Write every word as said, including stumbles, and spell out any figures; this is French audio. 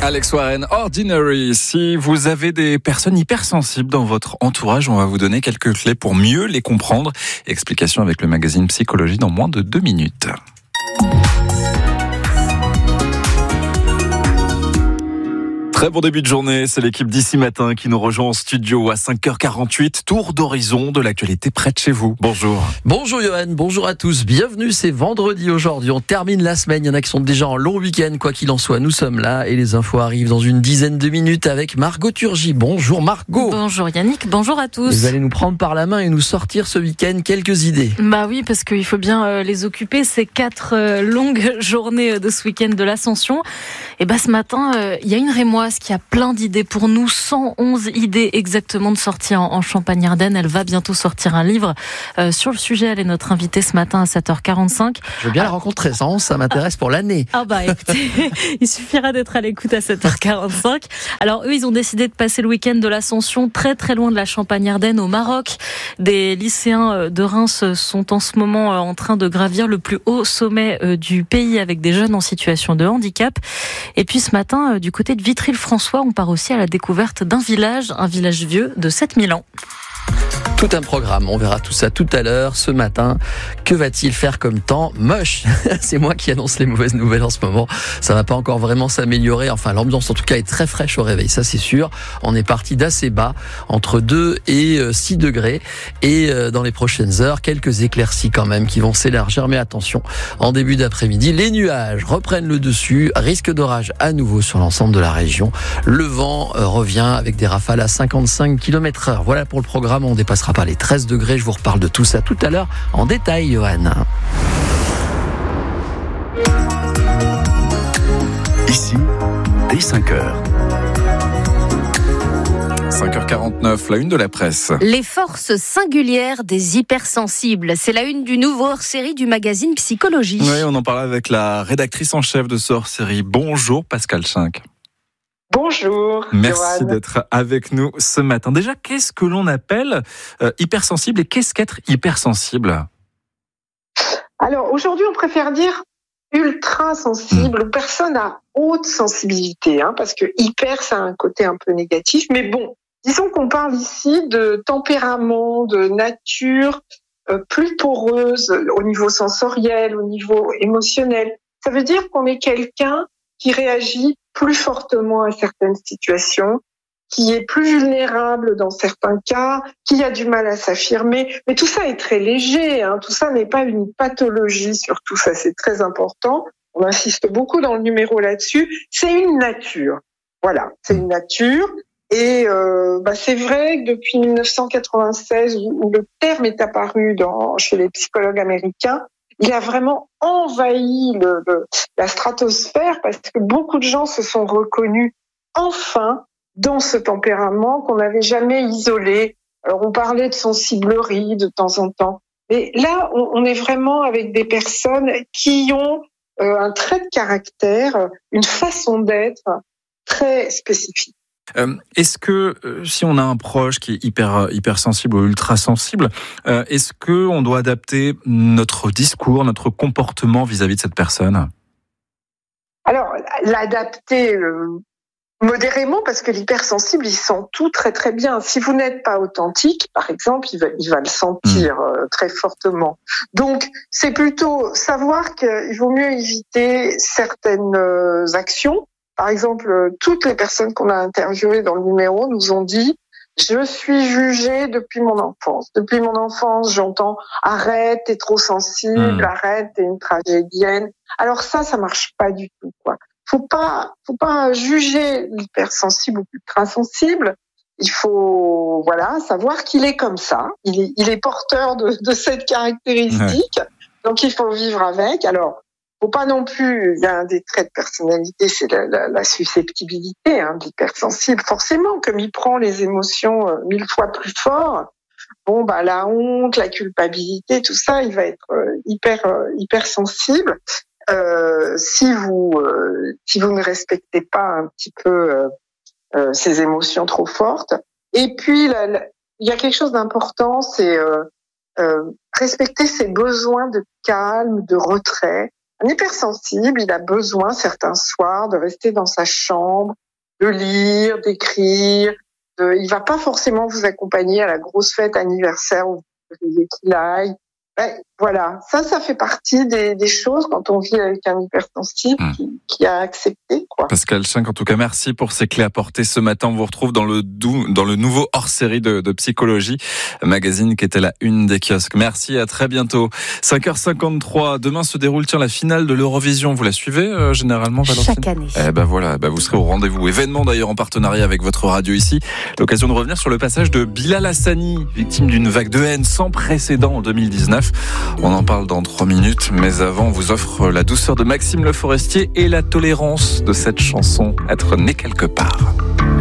Alex Warren, Ordinary. Si vous avez des personnes hypersensibles dans votre entourage, on va vous donner quelques clés pour mieux les comprendre. Explication avec le magazine Psychologie dans moins de deux minutes. Très bon début de journée, c'est l'équipe d'ici matin qui nous rejoint en studio à cinq heures quarante-huit. Tour d'horizon de l'actualité près de chez vous. Bonjour. Bonjour Johan, bonjour à tous. Bienvenue, c'est vendredi aujourd'hui. On termine la semaine. Il y en a qui sont déjà en long week-end. Quoi qu'il en soit, nous sommes là et les infos arrivent dans une dizaine de minutes avec Margot Turgy. Bonjour Margot. Bonjour Yannick, bonjour à tous. Vous allez nous prendre par la main et nous sortir ce week-end quelques idées. Bah oui, parce qu'il faut bien euh, les occuper, ces quatre euh, longues journées de ce week-end de l'Ascension. Et bah ce matin, il euh, y a une Rémoise qui a plein d'idées pour nous, cent onze idées exactement de sortie en, en Champagne-Ardenne. Elle va bientôt sortir un livre euh, sur le sujet. Elle est notre invitée ce matin à sept heures quarante-cinq. Je veux bien ah. la rencontrer, cent onze, ça m'intéresse pour l'année. Ah bah écoutez, il suffira d'être à l'écoute à sept heures quarante-cinq. Alors eux, ils ont décidé de passer le week-end de l'Ascension très très loin de la Champagne-Ardenne, au Maroc. Des lycéens de Reims sont en ce moment en train de gravir le plus haut sommet du pays avec des jeunes en situation de handicap. Et puis ce matin, du côté de Vitry-le-François, on part aussi à la découverte d'un village, un village vieux de sept mille ans. Tout un programme, on verra tout ça tout à l'heure, ce matin. Que va-t-il faire comme temps? Moche. C'est moi qui annonce les mauvaises nouvelles en ce moment. Ça va pas encore vraiment s'améliorer. Enfin, l'ambiance en tout cas est très fraîche au réveil, ça c'est sûr. On est parti d'assez bas, entre deux et six degrés. Et dans les prochaines heures, quelques éclaircies quand même qui vont s'élargir. Mais attention, en début d'après-midi, les nuages reprennent le dessus. Risque d'orage à nouveau sur l'ensemble de la région. Le vent revient avec des rafales à cinquante-cinq kilomètres heure. Voilà pour le programme, on dépassera pas les treize degrés. Je vous reparle de tout ça tout à l'heure en détail, Johan. Ici, dès cinq heures. cinq heures quarante-neuf, la une de la presse. Les forces singulières des hypersensibles. C'est la une du nouveau hors-série du magazine Psychologie. Oui, on en parle avec la rédactrice en chef de ce hors-série. Bonjour Pascal Schinck. Bonjour. Merci Johan. d'être avec nous ce matin. Déjà, qu'est-ce que l'on appelle euh, hypersensible et qu'est-ce qu'être hypersensible? Alors, aujourd'hui, on préfère dire ultra sensible mmh. ou personne à haute sensibilité, hein, parce que hyper, ça a un côté un peu négatif. Mais bon, disons qu'on parle ici de tempérament, de nature euh, plus poreuse au niveau sensoriel, au niveau émotionnel. Ça veut dire qu'on est quelqu'un qui réagit plus fortement à certaines situations, qui est plus vulnérable dans certains cas, qui a du mal à s'affirmer. Mais tout ça est très léger, hein. Tout ça n'est pas une pathologie, surtout ça c'est très important. On insiste beaucoup dans le numéro là-dessus. C'est une nature. Voilà, c'est une nature. Et euh, bah c'est vrai que depuis dix-neuf cent quatre-vingt-seize, où, où le terme est apparu dans, chez les psychologues américains, il a vraiment envahi le, le, la stratosphère parce que beaucoup de gens se sont reconnus enfin dans ce tempérament qu'on n'avait jamais isolé. Alors on parlait de sensiblerie de temps en temps, mais là on, on est vraiment avec des personnes qui ont euh, un trait de caractère, une façon d'être très spécifique. Euh, est-ce que euh, si on a un proche qui est hyper hypersensible ou ultra sensible, euh, est-ce que on doit adapter notre discours, notre comportement vis-à-vis de cette personne? Alors l'adapter euh, modérément, parce que l'hypersensible il sent tout très très bien. Si vous n'êtes pas authentique, par exemple, il va il va le sentir euh, très fortement. Donc c'est plutôt savoir qu'il vaut mieux éviter certaines euh, actions. Par exemple, toutes les personnes qu'on a interviewées dans le numéro nous ont dit « Je suis jugée depuis mon enfance. Depuis mon enfance, j'entends « Arrête, t'es trop sensible, mmh. arrête, t'es une tragédienne. » Alors ça, ça marche pas du tout, quoi. Faut pas, faut pas juger l'hypersensible ou l'ultrasensible. Il faut, voilà, savoir qu'il est comme ça. Il est, il est porteur de, de cette caractéristique. Ouais. Donc il faut vivre avec. Alors, faut pas non plus, il y a un des traits de personnalité, c'est la, la, la susceptibilité, hein, de l'hypersensible. Forcément, comme il prend les émotions euh, mille fois plus fort, bon, bah, la honte, la culpabilité, tout ça, il va être euh, hyper, euh, hyper sensible. Euh, si vous, euh, si vous ne respectez pas un petit peu euh, euh, ces émotions trop fortes. Et puis, la, la, il y a quelque chose d'important, c'est euh, euh, respecter ses besoins de calme, de retrait. Un hypersensible, il a besoin certains soirs de rester dans sa chambre, de lire, d'écrire. De... Il va pas forcément vous accompagner à la grosse fête anniversaire où vous voulez qu'il aille. Ben, voilà, ça, ça fait partie des, des choses quand on vit avec un hypersensible mmh. qui, qui a accepté, quoi. Pascal Schenck, en tout cas, merci pour ces clés apportées ce matin. On vous retrouve dans le, dou, dans le nouveau hors-série de, de Psychologie, magazine qui était la une des kiosques. Merci, à très bientôt. cinq heures cinquante-trois, demain se déroule tiens, la finale de l'Eurovision. Vous la suivez euh, généralement, Valentine ? Chaque année. Eh ben voilà, ben vous serez au rendez-vous. Événement d'ailleurs en partenariat avec votre radio ici. L'occasion de revenir sur le passage de Bilal Hassani, victime d'une vague de haine sans précédent en deux mille dix-neuf. On en parle dans trois minutes, mais avant, on vous offre la douceur de Maxime Le Forestier et la tolérance de cette chanson, Être né quelque part.